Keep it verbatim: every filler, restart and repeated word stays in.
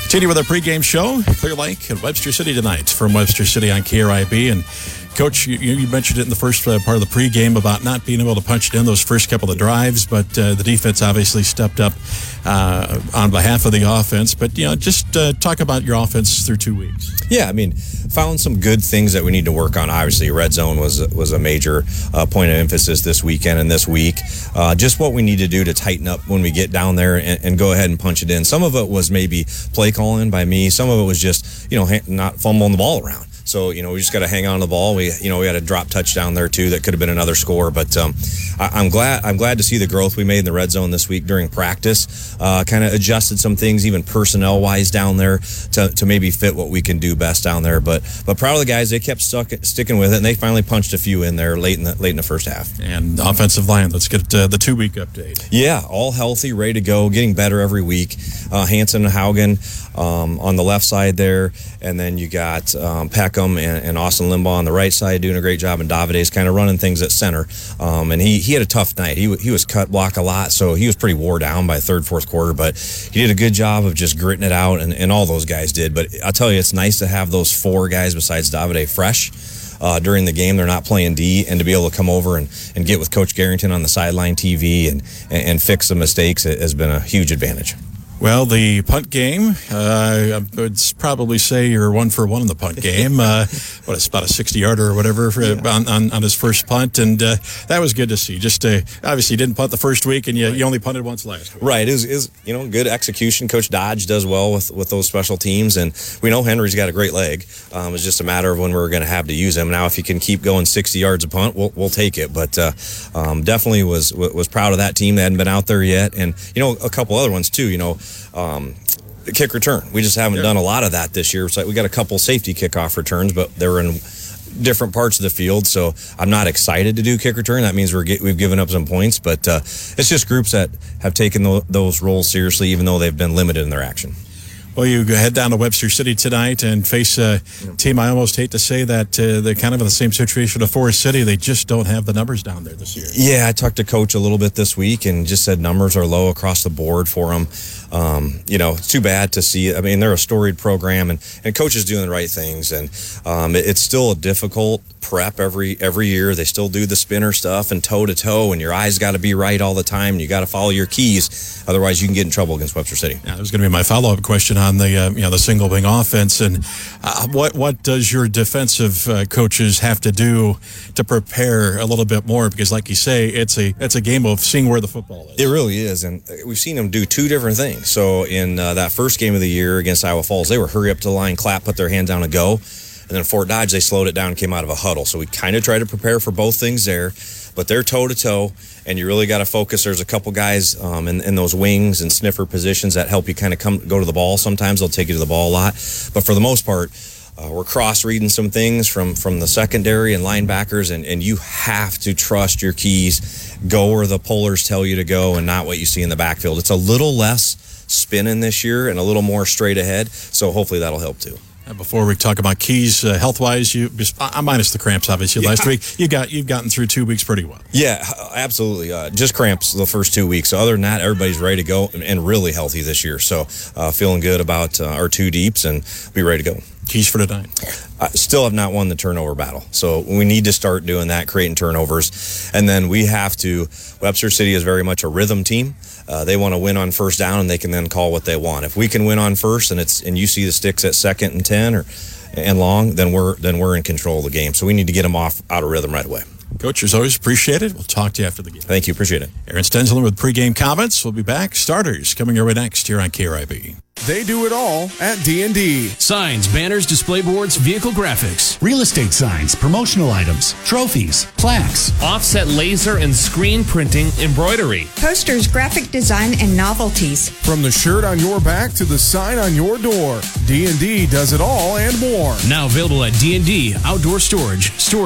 Continue with our pregame show, Clear Lake and Webster City tonight from Webster City on K R I B. And Coach, you, you mentioned it in the first uh, part of the pregame about not being able to punch it in those first couple of drives, but uh, the defense obviously stepped up uh, on behalf of the offense. But, you know, just uh, talk about your offense through two weeks. Yeah, I mean, found some good things that we need to work on. Obviously, red zone was was a major uh, point of emphasis this weekend and this week. Uh, just what we need to do to tighten up when we get down there and, and go ahead and punch it in. Some of it was maybe play calling by me. Some of it was just, you know, not fumbling the ball around. So, you know, we just got to hang on to the ball. We, you know, we had a drop touchdown there too that could have been another score. But um, I, I'm glad I'm glad to see the growth we made in the red zone this week during practice. Uh, kind of adjusted some things, even personnel wise down there, to, to maybe fit what we can do best down there. But but proud of the guys. They kept stuck sticking with it, and they finally punched a few in there late in the late in the first half. And the offensive line. Let's get uh, the two week update. Yeah, all healthy, ready to go, getting better every week. Uh, Hanson and Haugen um, on the left side there, and then you got um, Peckham and, and Austin Limbaugh on the right side doing a great job, and Davide's kind of running things at center. Um, and he he had a tough night. He he was cut block a lot, so he was pretty wore down by third, fourth quarter. But he did a good job of just gritting it out, and, and all those guys did. But I'll tell you, it's nice to have those four guys besides Davide fresh. Uh, during the game, they're not playing D, and to be able to come over and, and get with Coach Garrington on the sideline T V and, and, and fix some mistakes has been a huge advantage. Well, the punt game, uh, I would probably say you're one for one in the punt game. Uh, what, it's about a sixty-yarder or whatever for, yeah. on, on, on his first punt, and uh, that was good to see. Just uh, obviously, you didn't punt the first week, and you, right. you only punted once last week. Right. It was, it was, you know, good execution. Coach Dodge does well with, with those special teams, and we know Henry's got a great leg. Um, it's just a matter of when we're going to have to use him. Now, if he can keep going sixty yards a punt, we'll, we'll take it. But uh, um, definitely was was proud of that team. They hadn't been out there yet, and you know, a couple other ones too. You know. Um, the kick return. We just haven't yeah. done a lot of that this year. It's like we got a couple safety kickoff returns, but they're in different parts of the field, so I'm not excited to do kick return. That means we're get, we've given up some points, but uh, it's just groups that have taken the, those roles seriously, even though they've been limited in their action. Well, you head down to Webster City tonight and face a team I almost hate to say that uh, they're kind of in the same situation of Forest City. They just don't have the numbers down there this year. Yeah, I talked to Coach a little bit this week and just said numbers are low across the board for them. Um, you know, it's too bad to see. I mean, they're a storied program, and, and Coach is doing the right things. And um, it, it's still a difficult prep every every year. They still do the spinner stuff and toe-to-toe, and your eyes got to be right all the time, and you got to follow your keys. Otherwise, you can get in trouble against Webster City. Yeah, that was going to be my follow-up question on the uh, you know the single wing offense. And uh, what what does your defensive uh, coaches have to do to prepare a little bit more? Because, like you say, it's a it's a game of seeing where the football is. It really is, and we've seen them do two different things. So in uh, that first game of the year against Iowa Falls, they were hurry up to the line, clap, put their hand down, and go. And then Fort Dodge, they slowed it down and came out of a huddle. So we kind of try to prepare for both things there. But they're toe-to-toe, and you really got to focus. There's a couple guys um, in, in those wings and sniffer positions that help you kind of come go to the ball. Sometimes they'll take you to the ball a lot. But for the most part, uh, we're cross-reading some things from, from the secondary and linebackers, and, and you have to trust your keys. Go where the pullers tell you to go and not what you see in the backfield. It's a little less spinning this year and a little more straight ahead, so hopefully that'll help too. Before we talk about keys, uh, health-wise, you uh, minus the cramps, obviously. Yeah. Last week, you got you've gotten through two weeks pretty well. Yeah, absolutely. Uh, just cramps the first two weeks. So other than that, everybody's ready to go and, and really healthy this year. So uh, feeling good about uh, our two deeps and be ready to go. Keys for tonight. I still have not won the turnover battle. So we need to start doing that, creating turnovers. And then we have to, Webster City is very much a rhythm team. Uh, they want to win on first down, and they can then call what they want. If we can win on first, and it's and you see the sticks at second and ten or and long, then we're then we're in control of the game. So we need to get them off out of rhythm right away. Coach, as always, appreciate it. We'll talk to you after the game. Thank you. Appreciate it. Aaron Stenzler with pregame comments. We'll be back. Starters coming your way next here on K R I B. They do it all at D and D. Signs, banners, display boards, vehicle graphics. Real estate signs, promotional items, trophies, plaques. Offset laser and screen printing embroidery. Posters, graphic design, and novelties. From the shirt on your back to the sign on your door, D and D does it all and more. Now available at D and D Outdoor Storage. Storage